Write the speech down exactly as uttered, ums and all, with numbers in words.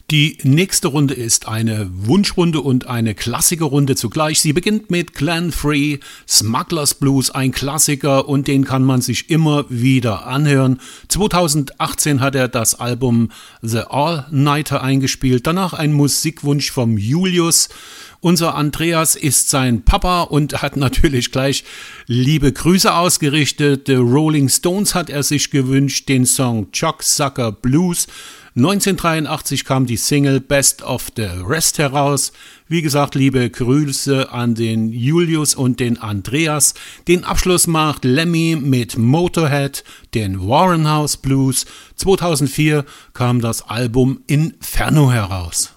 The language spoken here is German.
Die nächste Runde ist eine Wunschrunde und eine Klassikerrunde zugleich. Sie beginnt mit Glenn Frey, Smugglers Blues, ein Klassiker und den kann man sich immer wieder anhören. zweitausendachtzehn hat er das Album The All-Nighter eingespielt, danach ein Musikwunsch vom Julius. Unser Andreas ist sein Papa und hat natürlich gleich liebe Grüße ausgerichtet. The Rolling Stones hat er sich gewünscht, den Song Cocksucker Blues. neunzehnhundertdreiundachtzig kam die Single Best of the Rest heraus. Wie gesagt, liebe Grüße an den Julius und den Andreas. Den Abschluss macht Lemmy mit Motorhead, den Warren House Blues. zweitausendvier kam das Album Inferno heraus.